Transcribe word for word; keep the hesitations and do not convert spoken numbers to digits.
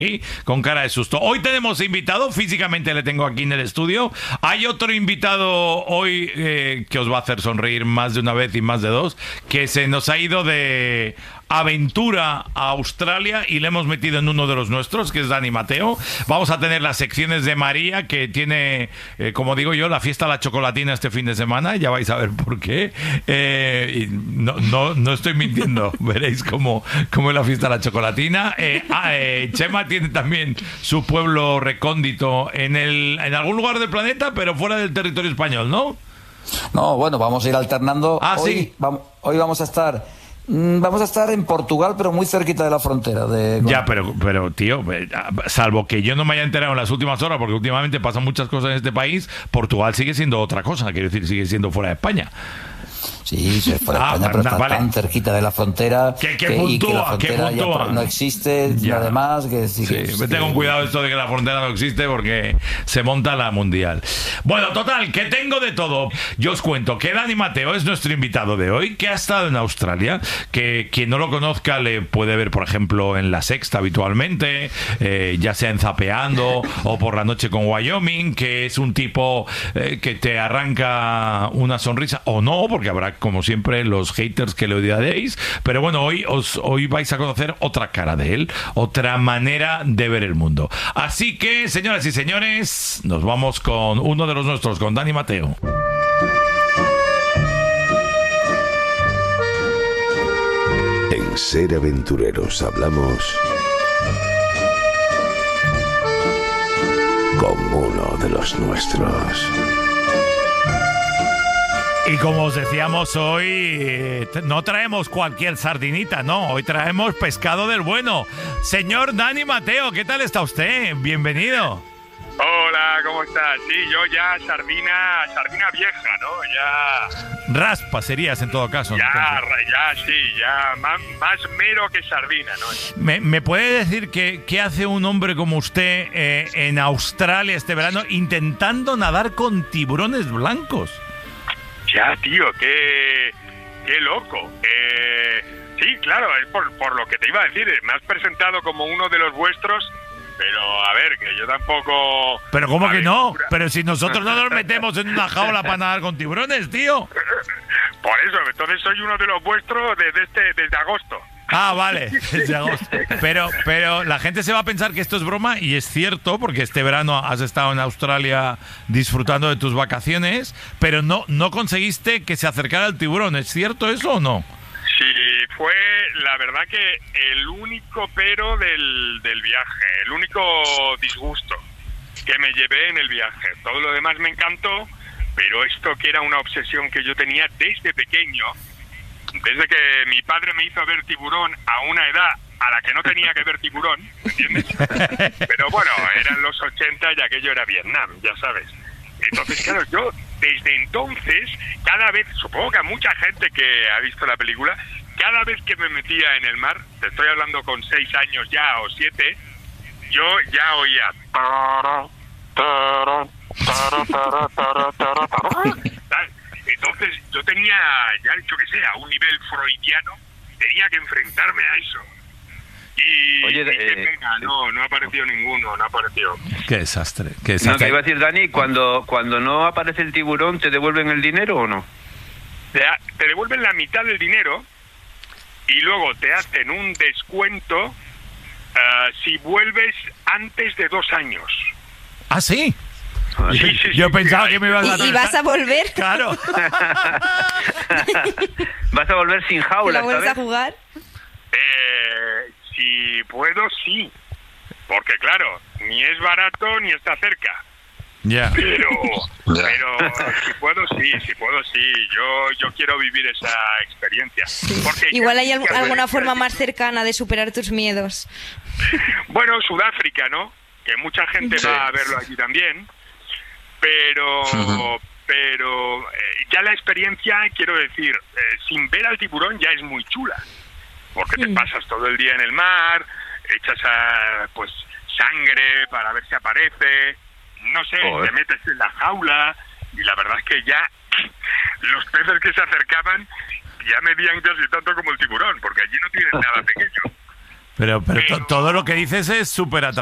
con cara de susto. Hoy tenemos invitado, físicamente le tengo aquí en el estudio. Hay otro invitado hoy eh, que os va a hacer sonreír más de una vez y más de dos, que se nos ha ido de aventura a Australia y le hemos metido en uno de los nuestros, que es Dani Mateo. Vamos a tener las secciones de María, que tiene, eh, como digo yo, la fiesta de la chocolatina este fin de semana. Ya vais a ver por qué. Eh, y no, no, no estoy mintiendo. Veréis cómo, cómo es la fiesta de la chocolatina. Eh, ah, eh, Chema tiene también su pueblo recóndito en, el, en algún lugar del planeta, pero fuera del territorio español, ¿no? No, bueno, vamos a ir alternando. Ah, hoy, sí. Vamos, hoy vamos a estar... Vamos a estar en Portugal, pero muy cerquita de la frontera. De... Ya, pero, pero tío, salvo que yo no me haya enterado en las últimas horas, porque últimamente pasan muchas cosas en este país, Portugal sigue siendo otra cosa, quiero decir, sigue siendo fuera de España. Sí, sí, es fuera de Ah, España, pero está vale. tan cerquita de la frontera ¿Qué, qué que, puntúa, y que la qué frontera ya puntúa? no existe, Ya. además que sí, Sí, que, me tengo que... cuidado esto de que la frontera no existe porque se monta la mundial. Bueno, total, que tengo de todo. Yo os cuento que Dani Mateo es nuestro invitado de hoy, que ha estado en Australia, que quien no lo conozca le puede ver, por ejemplo, en La Sexta habitualmente, eh, ya sea en Zapeando o por la noche con Wyoming, que es un tipo eh, que te arranca una sonrisa, o no, porque habrá, como siempre, los haters que le odiaréis, pero bueno, hoy, os, hoy vais a conocer otra cara de él, otra manera de ver el mundo. Así que, señoras y señores, nos vamos con uno de los nuestros, con Dani Mateo. En Ser Aventureros hablamos con uno de los nuestros. Y como os decíamos hoy, eh, no traemos cualquier sardinita, no, hoy traemos pescado del bueno. Señor Dani Mateo, ¿qué tal está usted? Bienvenido. Hola, ¿cómo estás? Sí, yo ya sardina, sardina vieja, ¿no? Ya... Raspa serías en todo caso. Ya, entonces. ya, sí, ya, más, más mero que sardina, ¿no? ¿Me, me puede decir qué, qué hace un hombre como usted eh, en Australia este verano intentando nadar con tiburones blancos? Ya, tío, qué, qué loco. Eh, sí, claro, es por, por lo que te iba a decir. Me has presentado como uno de los vuestros, pero a ver, que yo tampoco... Pero ¿cómo que no? aventura. Pero si nosotros no nos metemos en una jaula para nadar con tiburones, tío. Por eso, entonces soy uno de los vuestros desde este, desde agosto. Ah, vale, desde agosto. Pero, pero la gente se va a pensar que esto es broma, y es cierto, porque este verano has estado en Australia disfrutando de tus vacaciones, pero no, no conseguiste que se acercara el tiburón. ¿Es cierto eso o no? Sí, fue la verdad que el único pero del, del viaje, el único disgusto que me llevé en el viaje. Todo lo demás me encantó, pero esto que era una obsesión que yo tenía desde pequeño, desde que mi padre me hizo ver tiburón a una edad a la que no tenía que ver tiburón, ¿entiendes? Pero bueno, eran los ochenta y aquello era Vietnam, ya sabes. Entonces, claro, yo desde entonces, cada vez, supongo que a mucha gente que ha visto la película, cada vez que me metía en el mar, te estoy hablando con seis años ya o siete, yo ya oía... Entonces yo tenía, ya yo que sé, a un nivel freudiano, tenía que enfrentarme a eso. Y, Oye, y qué eh, pena, no, no ha aparecido ninguno, no ha aparecido. Qué desastre, qué No, desastre. que iba a decir Dani, cuando, cuando no aparece el tiburón, ¿te devuelven el dinero o no? Te, te devuelven la mitad del dinero y luego te hacen un descuento uh, si vuelves antes de dos años. ¿Ah, sí? Sí, sí, sí, Yo sí, pensaba sí, que me ibas a... ¿Y, y vas a volver? Claro. Vas a volver sin ¿Te jaula, la vuelves ¿sabes? a jugar? Eh, si puedo, sí. Porque claro, ni es barato ni está cerca. Ya. Pero, pero si puedo, sí, si puedo, sí. Yo, yo quiero vivir esa experiencia. Porque Igual ya- hay al- alguna forma más cercana de superar tus miedos. Bueno, Sudáfrica, ¿no? Que mucha gente Sí. va a verlo allí también. Pero, pero eh, ya la experiencia, quiero decir, eh, sin ver al tiburón ya es muy chula. Porque te Mm. pasas todo el día en el mar, echas a, pues sangre para ver si aparece, no sé, Joder. te metes en la jaula y la verdad es que ya los peces que se acercaban ya medían casi tanto como el tiburón, porque allí no tienen nada pequeño. Pero, pero to- Pero- todo lo que dices es súper